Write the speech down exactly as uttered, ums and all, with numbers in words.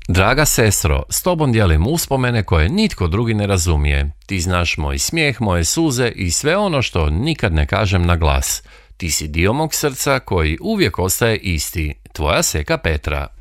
Draga sestro, s tobom dijelim uspomene koje nitko drugi ne razumije. Ti znaš moj smijeh, moje suze i sve ono što nikad ne kažem na glas. Ti si dio mog srca koji uvijek ostaje isti. Tvoja Seka Petra.